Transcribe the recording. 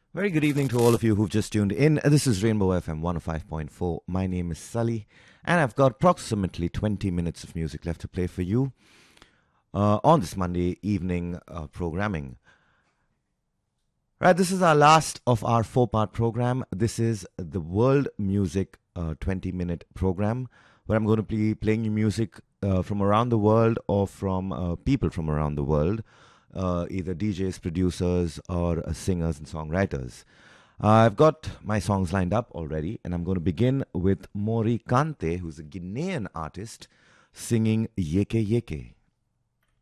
Very good evening to all of you who've just tuned in. This is Rainbow FM 105.4. My name is Sully, and I've got approximately 20 minutes of music left to play for you on this Monday evening programming. Right, this is our last of our four-part program. This is the World Music 20-minute program, where I'm going to be playing you music from around the world or from people from around the world, either DJs, producers, or singers and songwriters. I've got my songs lined up already, and I'm going to begin with Mori Kante, who's a Guinean artist, singing Yeke Yeke.